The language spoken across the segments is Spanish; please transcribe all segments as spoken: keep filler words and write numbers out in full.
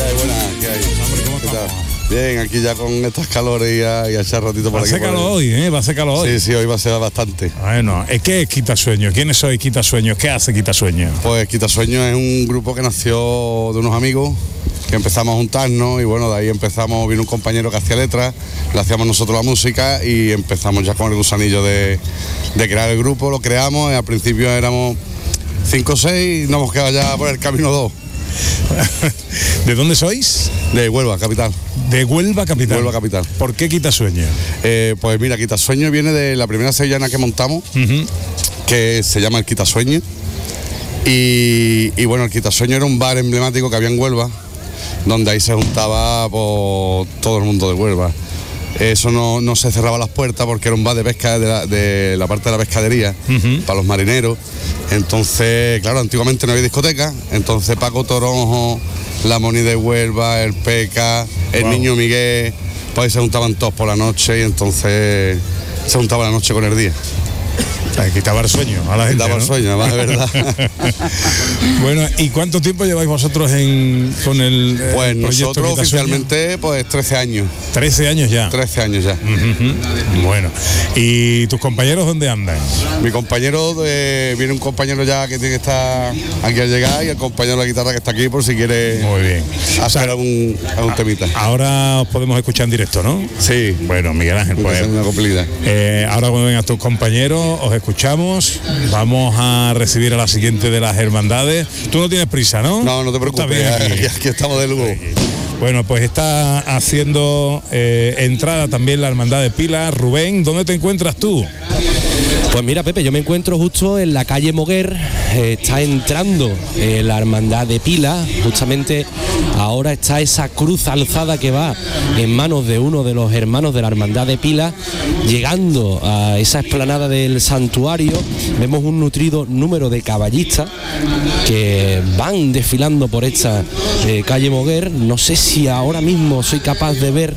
hay? Buenas, ¿qué hay? Hombre, ¿cómo ¿Qué estamos? tal? Bien, aquí ya con estas calores y a, y a echar ratito por Va a aquí. ser por calor el- hoy, ¿eh? Va a ser calor hoy. Sí, sí, hoy va a ser bastante. Bueno, ¿es qué es Quitasueños? ¿Quiénes sois Quitasueños? ¿Qué hace Quitasueños? Pues Quitasueños es un grupo que nació de unos amigos que empezamos a juntarnos y bueno, de ahí empezamos, vino un compañero que hacía letras, le hacíamos nosotros la música y empezamos ya con el gusanillo de, de crear el grupo, lo creamos y al principio éramos cinco o seis y nos hemos quedado ya por el camino dos. ¿De dónde sois? De Huelva, capital. De Huelva capital. Huelva capital. ¿Por qué Quitasueños? Eh, pues mira, Quitasueños viene de la primera sevillana que montamos, Uh-huh. que se llama el Quitasueño. Y, y bueno, el Quitasueño era un bar emblemático que había en Huelva, donde ahí se juntaba pues, todo el mundo de Huelva. Eso no, no se cerraba las puertas porque era un bar de pesca de la, de la parte de la pescadería, Uh-huh. para los marineros. Entonces, claro, antiguamente no había discoteca, entonces Paco Toronjo, la Moni de Huelva, el Peca, el Wow. Niño Miguel, pues ahí se juntaban todos por la noche y entonces se juntaba la noche con el día. O sea, quitaba el sueño a la gente, Quitaba el ¿no? sueño, además, de verdad. Bueno, ¿y cuánto tiempo lleváis vosotros en, con el eh, Pues proyecto nosotros Quitasueños? oficialmente pues trece años, trece años ya. trece años ya. Ujú. Bueno, ¿y tus compañeros dónde andan? Mi compañero, de- viene un compañero ya que tiene que estar aquí al llegar y el compañero de la guitarra que está aquí por si quiere Muy bien. hacer algún, algún temita. Ahora os podemos escuchar en directo, ¿no? Sí, Bueno, Miguel Ángel, puede pues ser una copilita. eh, ahora cuando vengan tus compañeros os escuchamos, vamos a recibir a la siguiente de las hermandades. Tú no tienes prisa, ¿no? No, no te Tú estás preocupes, bien aquí. aquí, aquí estamos de lujo. Bueno, pues está haciendo eh, entrada también la hermandad de Pilas. Rubén, ¿dónde te encuentras tú? Pues mira, Pepe, yo me encuentro justo en la calle Moguer, eh, está entrando eh, la hermandad de Pilas, justamente ahora está esa cruz alzada que va en manos de uno de los hermanos de la hermandad de Pilas, llegando a esa explanada del santuario, vemos un nutrido número de caballistas que van desfilando por esta eh, calle Moguer. No sé si ahora mismo soy capaz de ver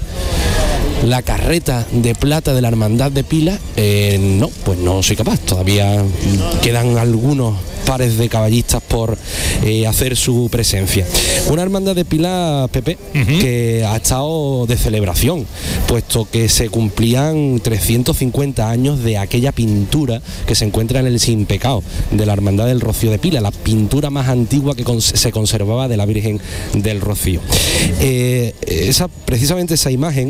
la carreta de plata de la hermandad de Pilas. Eh, no, pues no soy capaz, todavía quedan algunos pares de caballistas por eh, hacer su presencia. Una hermandad de Pilas, Pepe, uh-huh. que ha estado de celebración, puesto que se cumplían trescientos cincuenta años de aquella pintura que se encuentra en el Sin Pecado de la hermandad del Rocío de Pilas, la pintura más antigua que cons- se conservaba de la Virgen del Rocío. Eh, esa, precisamente esa imagen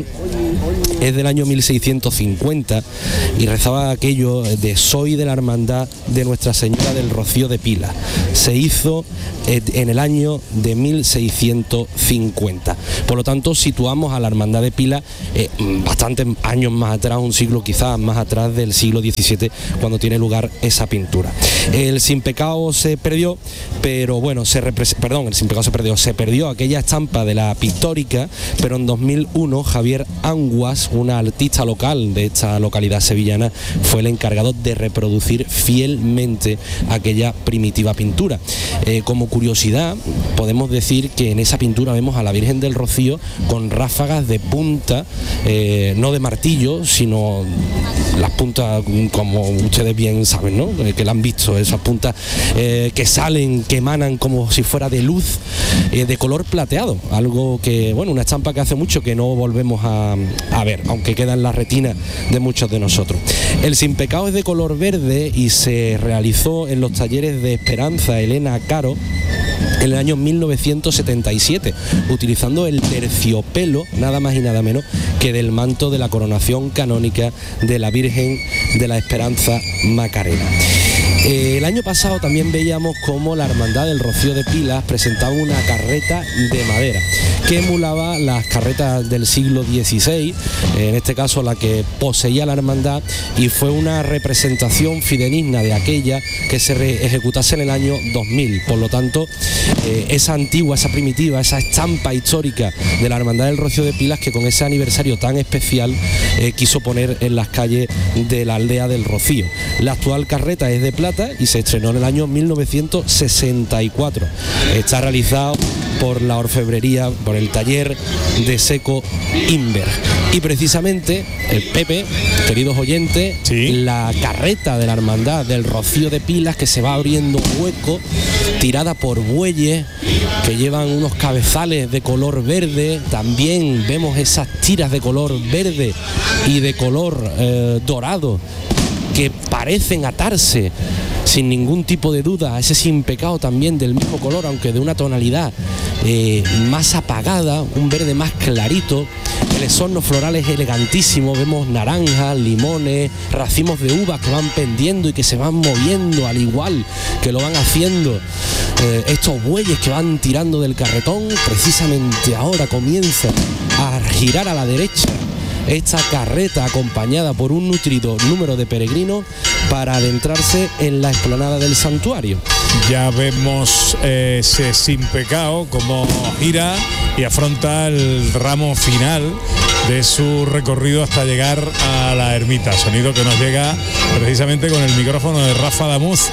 es del año mil seiscientos cincuenta y rezaba aquello de soy de la hermandad de Nuestra Señora del Rocío de Pilas. Se hizo en el año de mil seiscientos cincuenta. Por lo tanto, situamos a la hermandad de Pilas eh, bastantes años más atrás, un siglo quizás más atrás del siglo diecisiete, cuando tiene lugar esa pintura. El Sin Pecado se perdió, pero bueno, se repres- perdón, el Sin Pecado se perdió, se perdió aquella estampa de la pictórica, pero en dos mil uno Javier Anguas, una artista local de esta localidad sevillana, fue el encargado de reproducir fielmente aquella primitiva pintura. Eh, como curiosidad, podemos decir que en esa pintura vemos a la Virgen del Rocío con ráfagas de punta, eh, no de martillo, sino las puntas, como ustedes bien saben, ¿no? Eh, que la han visto, esas puntas eh, que salen, que emanan como si fuera de luz, eh, de color plateado, algo que, bueno, una estampa que hace mucho que no volvemos a, a ver, aunque queda en la retina de muchos de nosotros. El Sin Pecado es de color verde y se realizó en los talleres de Esperanza Elena Caro en el año mil novecientos setenta y siete, utilizando el terciopelo, nada más y nada menos que del manto de la coronación canónica de la Virgen de la Esperanza Macarena. Eh, el año pasado también veíamos cómo la Hermandad del Rocío de Pilas presentaba una carreta de madera que emulaba las carretas del siglo dieciséis, en este caso la que poseía la hermandad, y fue una representación fidedigna de aquella que se re- ejecutase en el año dos mil. Por lo tanto, eh, esa antigua, esa primitiva, esa estampa histórica de la Hermandad del Rocío de Pilas, que con ese aniversario tan especial eh, quiso poner en las calles de la aldea del Rocío. La actual carreta es de plata, plata y se estrenó en el año mil novecientos sesenta y cuatro. Está realizado por la orfebrería, por el taller de Seco Inver. Y precisamente, el Pepe, queridos oyentes, ¿sí?, la carreta de la Hermandad del Rocío de Pilas, que se va abriendo hueco, tirada por bueyes que llevan unos cabezales de color verde. También vemos esas tiras de color verde y de color eh, dorado que parecen atarse sin ningún tipo de duda a ese sin pecado también del mismo color, aunque de una tonalidad eh, más apagada, un verde más clarito. El exorno floral es elegantísimo, vemos naranjas, limones, racimos de uvas que van pendiendo y que se van moviendo al igual que lo van haciendo eh, estos bueyes que van tirando del carretón. Precisamente ahora comienza a girar a la derecha esta carreta, acompañada por un nutrido número de peregrinos, para adentrarse en la explanada del santuario. Ya vemos eh, ese sin pecado como gira y afronta el ramo final de su recorrido hasta llegar a la ermita. Sonido que nos llega precisamente con el micrófono de Rafa Damuz,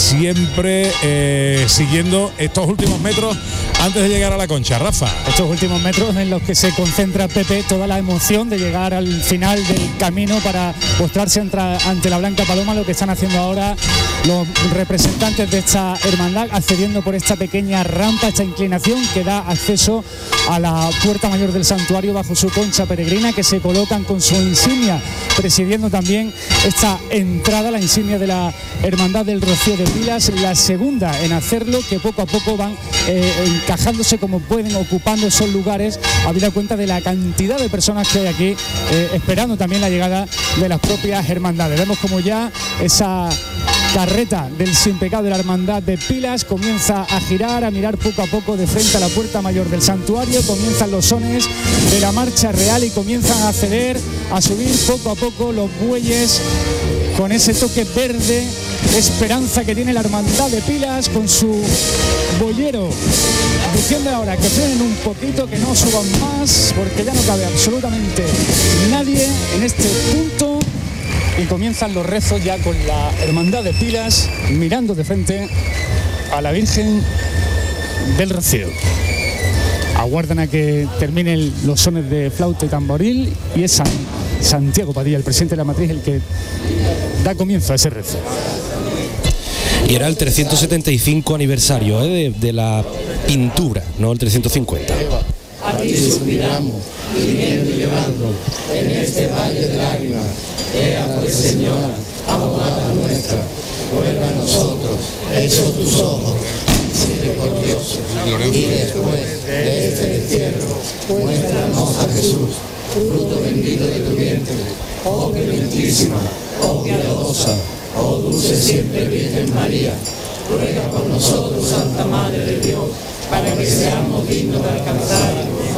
siempre eh, siguiendo estos últimos metros antes de llegar a la Concha. Rafa. Estos últimos metros en los que se concentra Pepe toda la emoción de llegar al final del camino para postrarse ante la Blanca Paloma, lo que están haciendo ahora los representantes de esta hermandad, accediendo por esta pequeña rampa, esta inclinación que da acceso a la puerta mayor del santuario bajo su concha peregrina, que se colocan con su insignia, presidiendo también esta entrada, la insignia de la Hermandad del Rocío de Pilas, la segunda en hacerlo, que poco a poco van eh, encajándose como pueden, ocupando esos lugares, habida cuenta de la cantidad de personas que hay aquí, eh, esperando también la llegada de las propias hermandades. Vemos como ya esa carreta del sin pecado de la Hermandad de Pilas comienza a girar, a mirar poco a poco de frente a la puerta mayor del santuario. Comienzan los sones de la marcha real y comienzan a acceder, a subir poco a poco los bueyes con ese toque verde, esperanza que tiene la Hermandad de Pilas con su boyero, diciendo ahora que frenen un poquito, que no suban más, porque ya no cabe absolutamente nadie en este punto. Y comienzan los rezos ya con la Hermandad de Pilas mirando de frente a la Virgen del Rocío. Aguardan a que terminen los sones de flauta y tamboril, y es San Santiago Padilla, el presidente de la matriz, el que da comienzo a ese rezo. Y era el trescientos setenta y cinco aniversario ¿eh? de, de la pintura, no el trescientos cincuenta. Aquí suspiramos, viniendo y llevando en este valle de lágrimas. Ea pues, Señora, abogada nuestra, vuelva a nosotros, hechos tus ojos, misericordiosos, y después de este destierro, muéstranos a Jesús, fruto bendito de tu vientre. Oh clementísima, oh piadosa, oh dulce siempre Virgen María, ruega por nosotros, Santa Madre de Dios, para que seamos dignos de alcanzar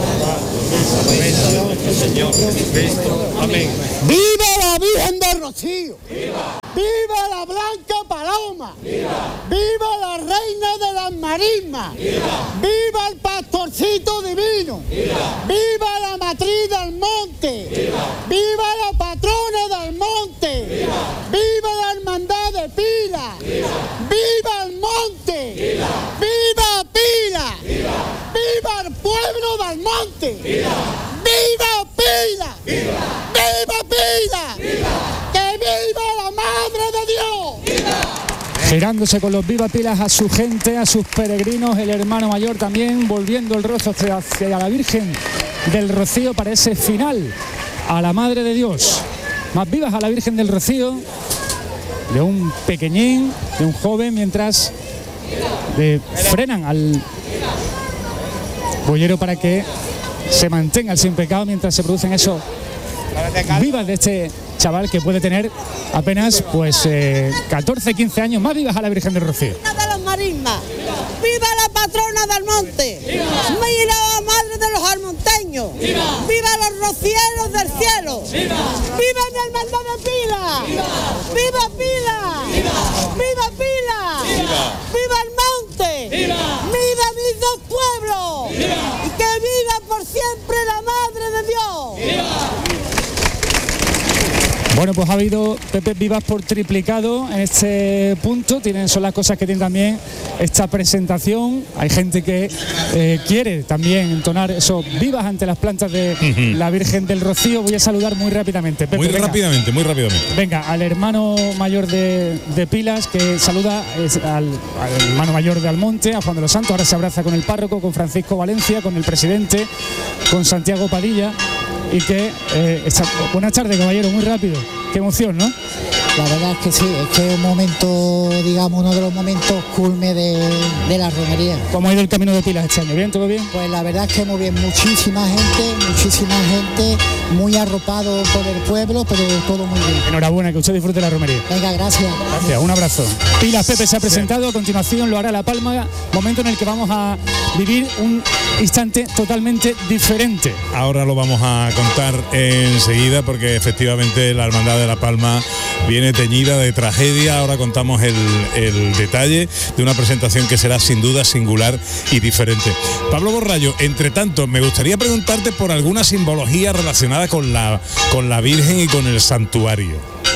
nuestro Señor Jesucristo. Amén. ¡Viva la Virgen del Rocío! ¡Viva! ¡Viva la Blanca Paloma! ¡Viva! ¡Viva la Reina de las Marismas! ¡Viva! ¡Viva el Pastorcito Divino! ¡Viva! ¡Viva la Matriz del Monte! ¡Viva! ¡Viva la Patrona del Monte! ¡Viva! ¡Viva la Hermandad de Pilas! ¡Viva! ¡Viva el Monte! ¡Viva! ¡Viva Pilas! ¡Viva! ¡Viva el pueblo del monte! ¡Viva! ¡Viva Pilas! ¡Viva! ¡Viva Pilas! ¡Viva! ¡Que viva la Madre de Dios! ¡Viva! Girándose con los viva Pilas a su gente, a sus peregrinos, el hermano mayor también, volviendo el rostro hacia, hacia la Virgen del Rocío para ese final, a la Madre de Dios. Más vivas a la Virgen del Rocío, de un pequeñín, de un joven, mientras le frenan al boyero para que se mantenga el sin pecado mientras se producen esos vivas de este chaval que puede tener apenas pues eh, catorce, quince años. Más vivas a la Virgen del Rocío. De los marismas, viva la patrona del monte, viva, viva la madre de los almonteños, viva, viva los rocieros del cielo, viva, viva mi hermandad de Pilas, viva, viva Pilas, viva, viva Pilas, viva, viva el monte, viva, viva mis dos pueblos, viva, y que viva por siempre la Madre de Dios. Viva. Bueno, pues ha habido Pepe vivas por triplicado en este punto. Tienen, son las cosas que tienen también esta presentación. Hay gente que eh, quiere también entonar esos vivas ante las plantas de uh-huh. la Virgen del Rocío. Voy a saludar muy rápidamente. Pepe, muy venga. rápidamente, muy rápidamente. Venga, al hermano mayor de, de Pilas, que saluda es al, al hermano mayor de Almonte, a Juan de los Santos. Ahora se abraza con el párroco, con Francisco Valencia, con el presidente, con Santiago Padilla. Y que, eh, esta, buenas tardes, caballero, muy rápido. Qué emoción, ¿no? La verdad es que sí, es que es un momento, digamos, uno de los momentos culme de, de la romería. ¿Cómo ha ido el camino de Pilas este año? ¿Bien? ¿Todo bien? Pues la verdad es que muy bien, muchísima gente, muchísima gente, muy arropado por el pueblo, pero todo muy bien. Enhorabuena, que usted disfrute la romería. Venga, gracias. Gracias, un abrazo. Pilas Pepe se ha presentado, a continuación lo hará La Palma, momento en el que vamos a vivir un instante totalmente diferente. Ahora lo vamos a contar enseguida, porque efectivamente la Hermandad de La Palma viene teñida de tragedia. Ahora contamos el, el detalle de una presentación que será sin duda singular y diferente. Pablo Borrallo, entre tanto, me gustaría preguntarte por alguna simbología relacionada con la, con la Virgen y con el santuario.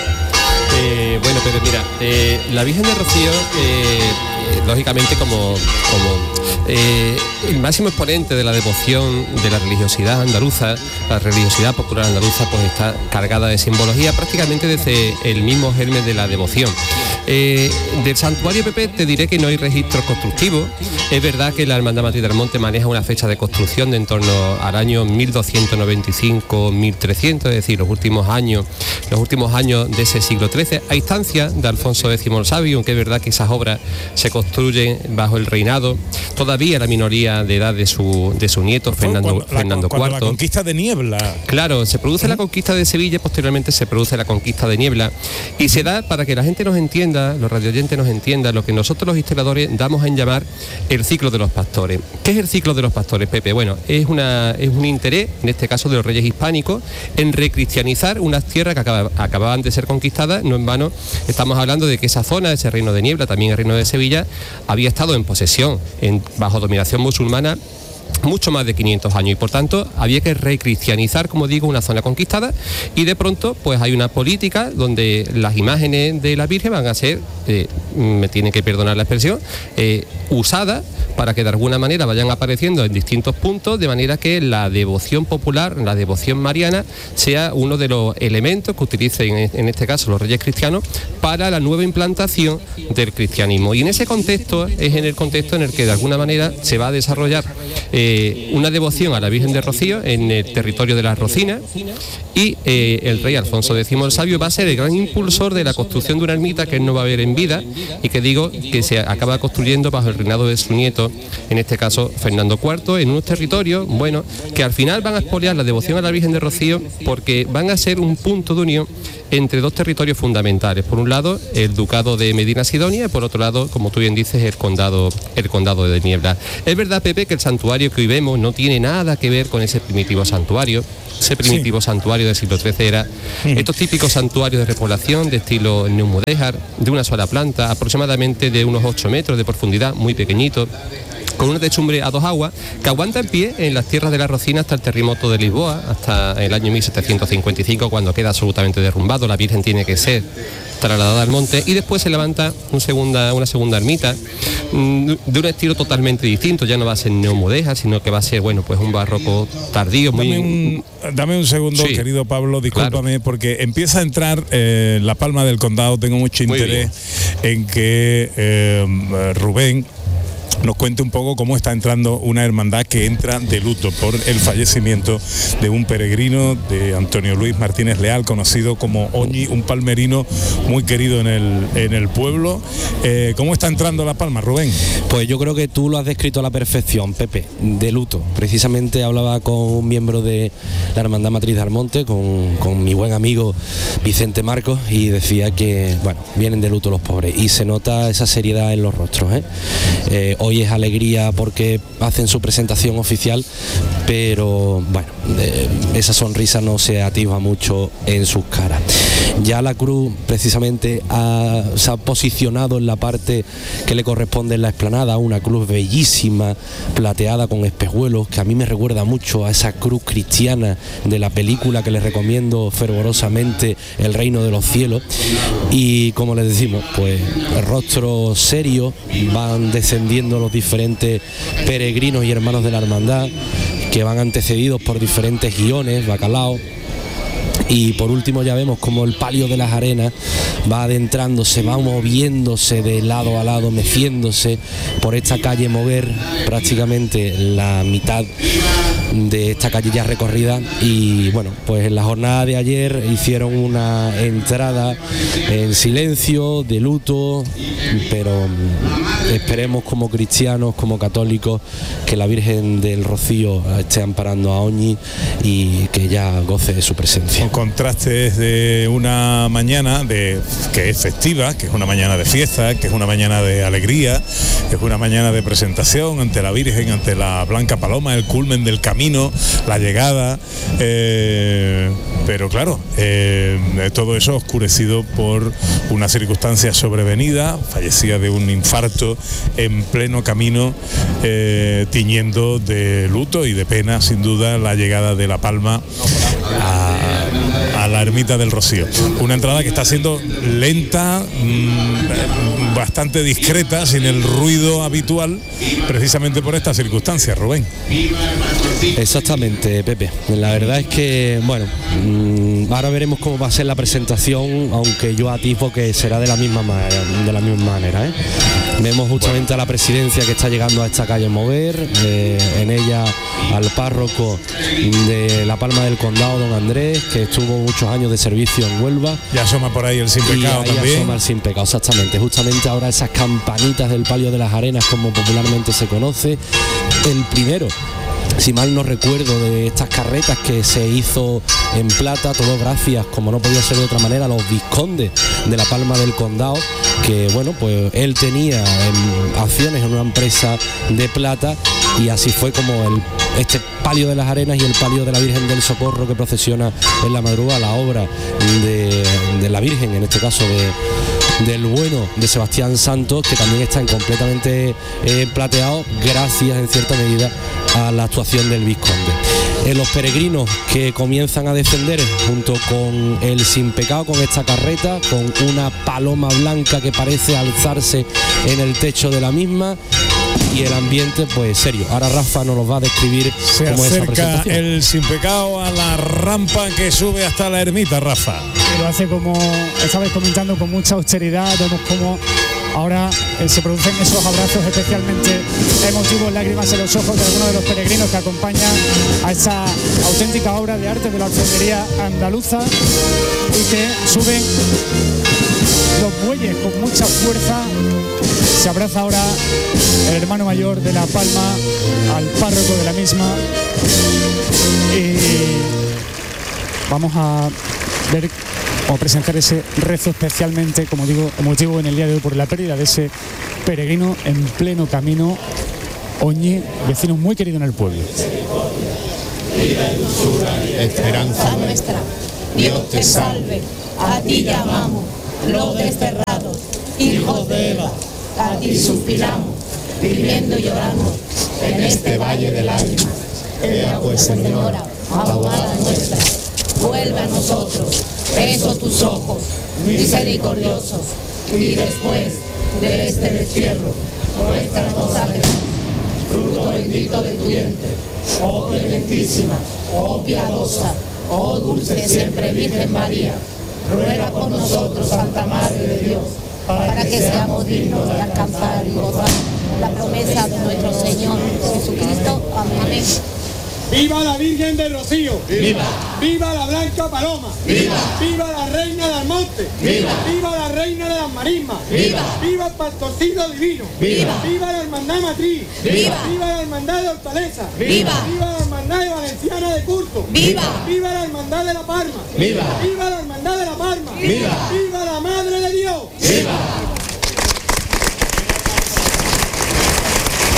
Eh, bueno, pero mira, eh, la Virgen de Rocío, eh, eh, lógicamente como, como eh, el máximo exponente de la devoción de la religiosidad andaluza, la religiosidad popular andaluza, pues está cargada de simbología prácticamente desde el mismo germen de la devoción. Eh, del santuario Pepe te diré que no hay registros constructivos. Es verdad que la Hermandad Matriz del Monte maneja una fecha de construcción de en torno al año mil doscientos noventa y cinco mil trescientos, es decir, los últimos años, los últimos años de ese siglo trece, a instancia de Alfonso décimo el Sabio, aunque es verdad que esas obras se construyen bajo el reinado, todavía la minoría de edad de su, de su nieto, Fernando, cuando, Fernando la, cuando cuarto. La conquista de Niebla. Claro, se produce ¿Eh? la conquista de Sevilla, posteriormente se produce la conquista de Niebla, y se da, para que la gente nos entienda, los radioyentes nos entiendan, lo que nosotros los historiadores damos en llamar el ciclo de los pastores. ¿Qué es el ciclo de los pastores, Pepe? Bueno, es, una, es un interés, en este caso de los reyes hispánicos, en recristianizar unas tierras que acaba, acababan de ser conquistadas. No en vano estamos hablando de que esa zona, ese reino de Niebla, también el reino de Sevilla, había estado en posesión, en, bajo dominación musulmana, mucho más de quinientos años, y por tanto había que recristianizar, como digo, una zona conquistada, y de pronto pues hay una política donde las imágenes de la Virgen van a ser, eh, me tiene que perdonar la expresión, eh, usadas para que de alguna manera vayan apareciendo en distintos puntos, de manera que la devoción popular, la devoción mariana, sea uno de los elementos que utilicen en este caso los reyes cristianos para la nueva implantación del cristianismo. Y en ese contexto es en el contexto en el que de alguna manera se va a desarrollar eh, una devoción a la Virgen de Rocío en el territorio de las Rocinas, y eh, el rey Alfonso décimo el Sabio va a ser el gran impulsor de la construcción de una ermita que él no va a ver en vida, y que digo que se acaba construyendo bajo el reinado de su nieto, en este caso Fernando cuarto, en unos territorios, bueno, que al final van a expoliar la devoción a la Virgen de Rocío, porque van a ser un punto de unión entre dos territorios fundamentales. Por un lado, el ducado de Medina Sidonia, y por otro lado, como tú bien dices, el condado, el condado de Niebla. Es verdad, Pepe, que el santuario que hoy vemos no tiene nada que ver con ese primitivo santuario. Ese primitivo sí. santuario del siglo trece era mm. estos típicos santuarios de repoblación de estilo neomudéjar, de una sola planta, aproximadamente de unos ocho metros de profundidad, muy pequeñito, con una techumbre a dos aguas que aguanta en pie en las tierras de la Rocina hasta el terremoto de Lisboa, hasta el año mil setecientos cincuenta y cinco, cuando queda absolutamente derrumbado. La Virgen tiene que ser trasladada al monte, y después se levanta un segunda, una segunda ermita mmm, de un estilo totalmente distinto. Ya no va a ser neomudéjar, sino que va a ser, bueno, pues un barroco tardío. Muy... Dame, un, dame un segundo, sí. querido Pablo, discúlpame, claro. porque empieza a entrar eh, La Palma del Condado. Tengo mucho interés en que eh, Rubén nos cuente un poco cómo está entrando una hermandad que entra de luto por el fallecimiento de un peregrino, de Antonio Luis Martínez Leal, conocido como Oñi, un palmerino muy querido en el, en el pueblo. Eh, ¿Cómo está entrando La Palma, Rubén? Pues yo creo que tú lo has descrito a la perfección, Pepe, de luto. Precisamente hablaba con un miembro de la Hermandad Matriz del Monte, con, con mi buen amigo Vicente Marcos, y decía que, bueno, vienen de luto los pobres, y se nota esa seriedad en los rostros, ¿eh? Eh, hoy hoy es alegría porque hacen su presentación oficial, pero bueno, eh, esa sonrisa no se atisba mucho en sus caras. Ya la cruz precisamente ha, se ha posicionado en la parte que le corresponde en la explanada, una cruz bellísima, plateada con espejuelos, que a mí me recuerda mucho a esa cruz cristiana de la película que les recomiendo fervorosamente, El Reino de los Cielos. Y como les decimos, pues el rostro serio, van descendiendo los diferentes peregrinos y hermanos de la hermandad, que van antecedidos por diferentes guiones, bacalao. Y por último ya vemos como el palio de las arenas va adentrándose, va moviéndose de lado a lado, meciéndose por esta calle Moguer, prácticamente la mitad de esta calle ya recorrida. Y bueno, pues en la jornada de ayer hicieron una entrada en silencio, de luto, pero esperemos como cristianos, como católicos, que la Virgen del Rocío esté amparando a Oñi y que ya goce de su presencia. Contrastes de una mañana de, que es festiva, que es una mañana de fiesta, que es una mañana de alegría, que es una mañana de presentación ante la Virgen, ante la Blanca Paloma, el culmen del camino, la llegada, eh, pero claro, eh, todo eso oscurecido por una circunstancia sobrevenida, fallecida de un infarto en pleno camino, eh, tiñendo de luto y de pena sin duda la llegada de La Palma a a la ermita del Rocío. Una entrada que está siendo lenta, mmm, bastante discreta, sin el ruido habitual, precisamente por esta circunstancia, Rubén. Exactamente, Pepe. La verdad es que, bueno, mmm, ahora veremos cómo va a ser la presentación, aunque yo atisbo que será de la misma manera, de la misma manera, ¿eh? Vemos justamente a la presidencia que está llegando a esta calle Mover, eh, en ella al párroco de La Palma del Condado, don Andrés, que estuvo muchos años de servicio en Huelva. Ya asoma por ahí el Sin Pecado y ahí también. asoma el Sin Pecado, exactamente. Justamente ahora esas campanitas del Palio de las Arenas, como popularmente se conoce, el primero, si mal no recuerdo, de estas carretas que se hizo en plata, todo gracias, como no podía ser de otra manera, a los vizcondes de La Palma del Condado, que bueno, pues él tenía en acciones en una empresa de plata, y así fue como el, este Palio de las Arenas y el Palio de la Virgen del Socorro que procesiona en la madrugada, la obra de, de la Virgen, en este caso de, del bueno de Sebastián Santos, que también están completamente eh, plateados gracias en cierta medida a la actuación del vizconde. Eh, los peregrinos que comienzan a descender junto con el Sin Pecado, con esta carreta, con una paloma blanca que parece alzarse en el techo de la misma, y el ambiente pues serio. Ahora Rafa nos lo va a describir. Se cómo acerca es esa presentación. el Sin Pecado a la rampa que sube hasta la ermita, Rafa. Lo hace, como estabais comentando, con mucha austeridad. Vemos cómo ahora eh, se producen esos abrazos especialmente emotivos, lágrimas en los ojos de algunos de los peregrinos que acompañan a esa auténtica obra de arte de la orfebrería andaluza, y que suben los bueyes con mucha fuerza. Se abraza ahora el hermano mayor de La Palma al párroco de la misma, y vamos a ver o presenciar ese rezo especialmente, como digo, emotivo en el día de hoy por la pérdida de ese peregrino en pleno camino, Oñi, vecino muy querido en el pueblo. Esperanza nuestra, Dios te salve, a ti llamamos, los desterrados, hijos de Eva, a ti suspiramos, viviendo y llorando en este valle de lágrimas. Ea pues, Señora, abogada nuestra, vuelve a nosotros esos tus ojos misericordiosos, y después de este destierro, nuestra consagración, fruto bendito de tu vientre, oh clementísima, oh piadosa, oh dulce siempre Virgen María, ruega por nosotros, Santa Madre de Dios, para que seamos dignos de alcanzar y gozar la promesa de nuestro Señor Jesucristo. Amén. ¡Viva la Virgen del Rocío! ¡Viva! ¡Viva la Blanca Paloma! ¡Viva! ¡Viva la Reina del Monte! ¡Viva! ¡Viva la Reina de las Marismas! ¡Viva! ¡Viva el Pastorcito Divino! ¡Viva! ¡Viva la Hermandad Matriz! ¡Viva! ¡Viva la Hermandad de Hortaleza! ¡Viva! ¡Viva la Hermandad de Valenciana de Curto! ¡Viva! ¡Viva la Hermandad de La Palma! ¡Viva! ¡Viva la Hermandad de La Palma! ¡Viva! ¡Viva la Madre de Dios! ¡Viva!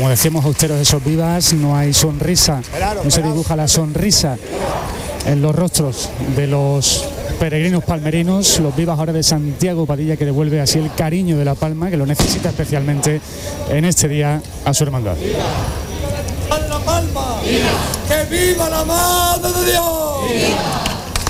como decíamos, austeros esos vivas, no hay sonrisa, no se dibuja la sonrisa en los rostros de los peregrinos palmerinos, los vivas ahora de Santiago Padilla, que devuelve así el cariño de La Palma, que lo necesita especialmente en este día a su hermandad. ¡Viva La Palma! ¡Viva! ¡Que viva la Madre de Dios! ¡Viva!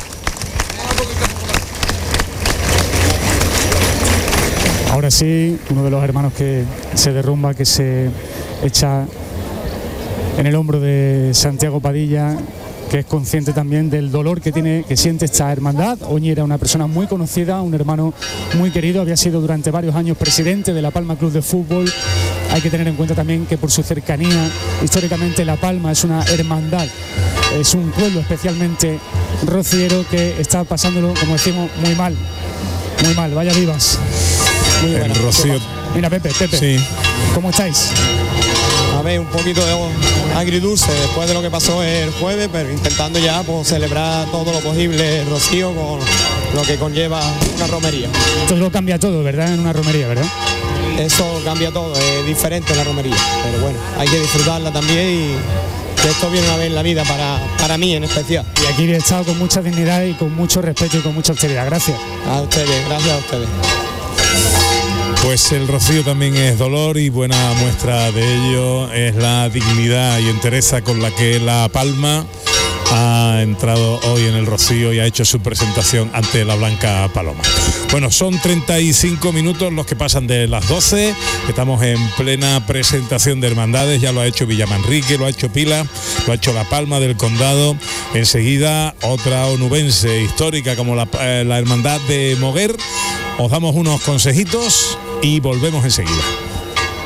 Ahora sí, uno de los hermanos que se derrumba, que se echa en el hombro de Santiago Padilla, que es consciente también del dolor que tiene, que siente esta hermandad. Oñi era una persona muy conocida, un hermano muy querido, había sido durante varios años presidente de La Palma Club de Fútbol. Hay que tener en cuenta también que por su cercanía, históricamente La Palma es una hermandad, es un pueblo especialmente rociero que está pasándolo, como decimos, muy mal, muy mal, vaya vivas. Muy el Rocío. Mira, Pepe, Pepe, sí. ¿Cómo estáis? A ver, un poquito de agridulce después de lo que pasó el jueves, pero intentando ya pues, celebrar todo lo posible el Rocío con lo que conlleva una romería. Esto lo cambia todo, ¿verdad? En una romería, ¿verdad? Eso cambia todo, es diferente la romería, pero bueno, hay que disfrutarla también y que esto viene una vez en la vida para, para mí en especial. Y aquí he estado con mucha dignidad y con mucho respeto y con mucha austeridad. Gracias. A ustedes, gracias a ustedes. Pues el Rocío también es dolor y buena muestra de ello es la dignidad y entereza con la que La Palma ha entrado hoy en el Rocío y ha hecho su presentación ante la Blanca Paloma. Bueno, son treinta y cinco minutos los que pasan de las doce, estamos en plena presentación de hermandades, ya lo ha hecho Villamanrique, lo ha hecho Pila, lo ha hecho La Palma del Condado, enseguida otra onubense histórica como la, eh, la hermandad de Moguer. Os damos unos consejitos y volvemos enseguida.